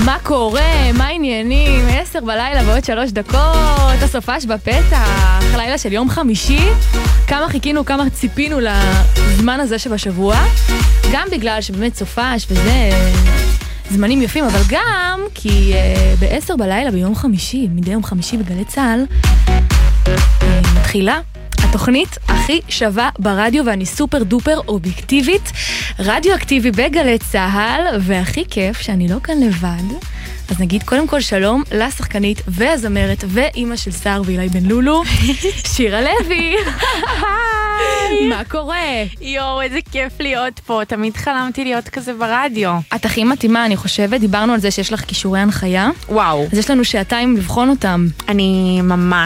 מה קורה? מה העניינים? 10 בלילה ועוד 3 דקות, הסופש בפתח, לילה של יום חמישי. כמה חיכינו, כמה ציפינו לזמן הזה שבשבוע, גם בגלל שבאמת סופש וזה זמנים יפים, אבל גם כי ב10 בלילה ביום חמישי, מדי יום חמישי בגלי צהל, מתחילה התוכנית הכי שווה ברדיו, ואני סופר דופר אובייקטיבית, רדיו אקטיבי בגלי צהל, והכי כיף שאני לא כאן לבד. אז נגיד קודם כל שלום לשחקנית והזמרת ואימא של שר ואילי בן לולו, שירה לוי. היי! מה קורה? יואו, איזה כיף להיות פה, תמיד חלמתי להיות כזה ברדיו. את הכי מתאימה, אני חושבת, דיברנו על זה שיש לך כישורי הנחיה. וואו. אז יש לנו שעתיים לבחון אותם. אני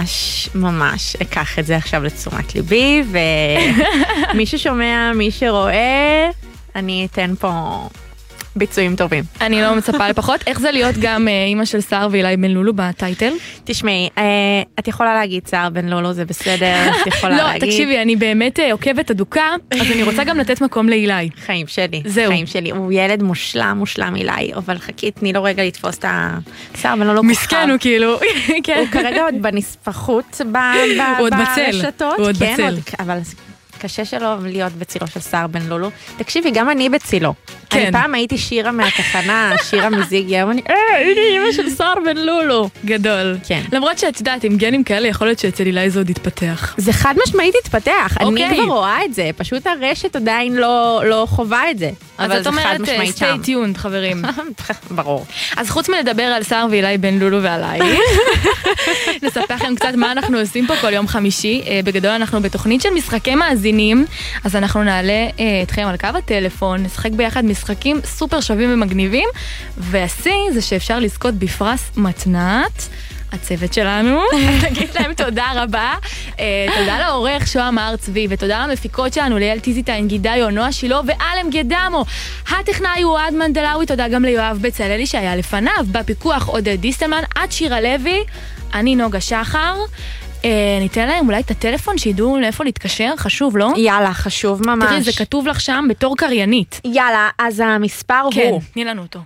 ממש אקח את זה עכשיו לתשומת ליבי, ומי ששומע, מי שרואה, אני אתן פה ביצועים טובים. אני לא מצפה לפחות. איך זה להיות גם אימא של שר ואילי בן לולו בטייטל? תשמעי, את יכולה להגיד שר בן לולו, זה בסדר, את יכולה להגיד. לא, תקשיבי, אני באמת עוקבת אדוקה, אז אני רוצה גם לתת מקום לאילי. חיים שלי, זהו. חיים שלי. הוא ילד מושלם אילי, אבל חכי, תני לו רגע לתפוס את השר בן לולו. מסכן הוא כאילו. הוא כרגע עוד בנספחות ברשתות. הוא עוד בצל. אבל קשה שלו להיות בצילו של שר בן לולו. תקשיבי, גם אני בצילו. כן. אני פעם הייתי שירה מהתחנה, שירה מזיגיה, ואני, הנה אמא של שר בן לולו. גדול. כן. למרות שאת יודעת, עם גנים כאלה יכול להיות שאצל אילי זה עוד יתפתח. זה חד משמעית התפתח. אוקיי. אני כבר רואה את זה, פשוט הרשת עדיין לא חובה את זה. אז את אומרת, stay tuned, חברים. ברור. אז חוץ מלדבר על שר ואילי בן לולו ועליי, נספר לכם קצת מה אנחנו עושים פה כל יום חמישי. בגדול אנחנו בתוכנית של משחקי מאזינים, אז אנחנו נעלה אתכם על קו הטלפון, נשחק ביחד משחקים סופר שווים ומגניבים, והשיא זה שאפשר לזכות בפרס מתנת. הצוות שלנו, נגיד להם תודה רבה, תודה לעורך שוהם הר צבי, ותודה למפיקות שלנו, ליאל טיזיטיין, גידיו, נועה שילו ואלם גדמו. הטכנאי הוא אוהד מנדלאוי, תודה גם ליואב בצללי שהיה לפניו, בפיקוח עודד דיסטלמן, עד שירה לוי, אני נוגה שחר. ניתן להם אולי את הטלפון שידעו לאיפה להתקשר, חשוב, לא? יאללה, חשוב ממש. תראי, זה כתוב לך שם בתור קריינית. יאללה, אז המספר כן, הוא תני לנו אותו.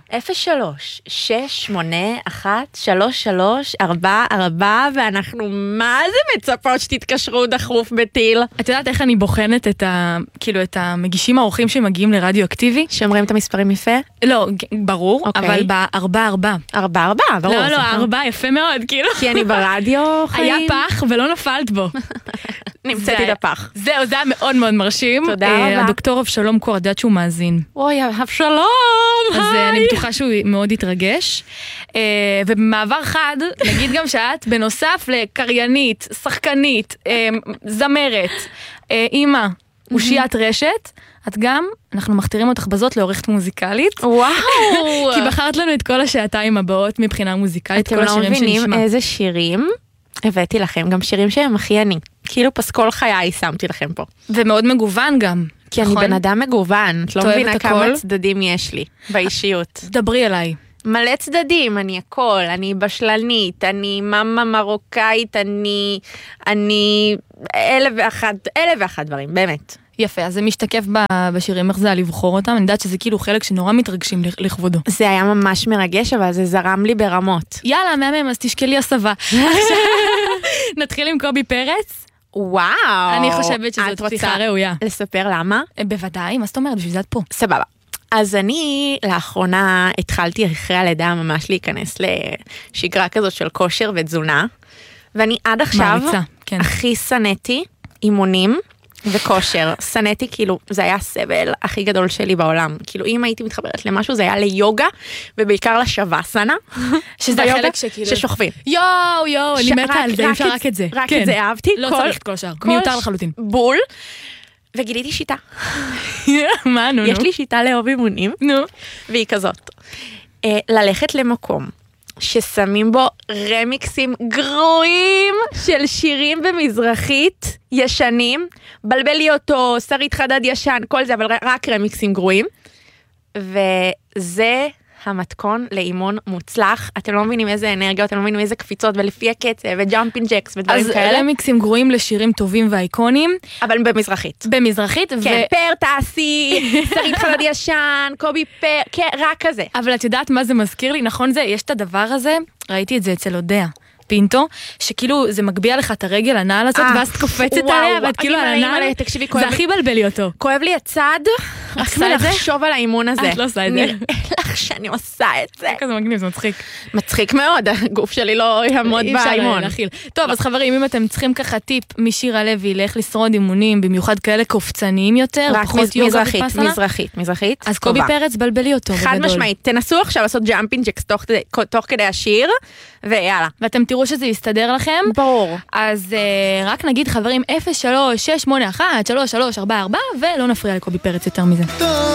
03-681-3344, ואנחנו מה זה מצפות שתתקשרו דחוף בטיל. את יודעת איך אני בוחנת את המגישים האורחים שמגיעים לרדיו אקטיבי? שאומרים את המספרים יפה? לא, ברור, אבל ב444. 444, ברור. לא, 4, יפה מאוד, כאילו. כי אני ברדיו חיים. היה פח ולא נפלת בו. נמצאתי את הפח. זהו, זה היה מאוד מאוד מרשים. תודה רבה. הדוקטור אבשלום קור, יודעת שהוא מאזין. אוי, אבשלום! אז אני בטוחה שהוא מאוד יתרגש. ובמעבר חד, נגיד גם שאת, בנוסף לקריינית, שחקנית, זמרת, אימא, אושיית רשת, את גם, אנחנו מכתירים אותך בזאת לעורכת מוזיקלית. וואו! כי בחרת לנו את כל השעתיים הבאות מבחינה מוזיקלית, אתם כל לא השירים מבינים שנשמע. איזה שירים הבאתי לכם, גם שירים שהם הכי אני. כאילו פסקול חיי שמתי לכם פה. ומאוד מגוון גם. כי אני בן אדם מגוון, את לא אוהבת מבינה הכל? כמה צדדים יש לי באישיות. דברי אליי. מלא צדדים, אני הכל, אני בשלנית, אני מאמה מרוקאית, אני אלף ואחת דברים, באמת. יפה, אז זה משתקף בשירים, איך זה לבחור אותם, אני יודעת שזה כאילו חלק שנורא מתרגשים לכבודו. זה היה ממש מרגש, אבל זה זרם לי ברמות. יאללה, מהמם, אז תשקלי הסבה. נתחיל עם קובי פרץ. וואו. אני חושבת שזאת פתיחה ראויה. לספר למה? בוודאי, מה זאת אומרת? בשביל זה את פה. סבבה. אז אני לאחרונה התחלתי אחרי הלידה ממש להיכנס לשגרה כזאת של כושר ותזונה, ואני עד עכשיו מעריצה, כן. הכי סנתי אימונים וכושר. סנתי כאילו, זה היה הסבל הכי גדול שלי בעולם. כאילו אם הייתי מתחברת למשהו זה היה ליוגה, ובעיקר לשווסנה. שזה החלק שכאילו... ששוכבים. יואו, אני מתה על זה, אפשר רק את זה. רק את זה אהבתי. לא צריך את כל השאר, מיותר לחלוטין. בול. וגיליתי שיטה. מה, נו. יש לי שיטה לאהוב אימונים. נו. והיא כזאת. ללכת למקום ששמים בו רמיקסים גרועים של שירים במזרחית ישנים, בלבל לי אותו, שרית חדד ישן, כל זה, אבל רק רמיקסים גרועים. וזה המתכון לאימון מוצלח. אתם לא מבינים איזה אנרגיות, אתם לא מבינים איזה קפיצות, ולפי הקצב, וג'אמפינג ג'קס, ודברים כאלה. אז רמיקסים גרועים לשירים טובים ואיקונים. אבל במזרחית. במזרחית. כן, פר תעשי, שרית חלד ישן, קובי פר, כן, רק כזה. אבל את יודעת מה זה מזכיר לי? נכון זה, יש את הדבר הזה, ראיתי את זה אצל אודיה. פינטו, שכאילו זה מגביע לך את הרגל הנעל הזאת, ואז את קופצת עליה, ואת כאילו על הנעל, זה הכי בלבל לי אותו. כואב לי הצד, רק מלחשוב על האימון הזה. את לא עושה את זה. נראה לך שאני עושה את זה. כזה מגניב, זה מצחיק. מצחיק מאוד, הגוף שלי לא יעמוד באימון. טוב, אז חברים, אם אתם צריכים ככה טיפ משירה לוי, לאיך לשרוד אימונים, במיוחד כאלה קופצניים יותר, פחות יוגה ופסנה. מזרחית. אז קובי פרץ בלבלי אותו בגדול. חד משמעית, תנסו עכשיו לעשות ג'אמפינג ג'קס תוך כדי השיר, ויאללה. ואתם תראו שזה יסתדר לכם. ברור. אז רק נגיד חברים 03-681-3344 ולא נפריע לקובי פרץ יותר מזה.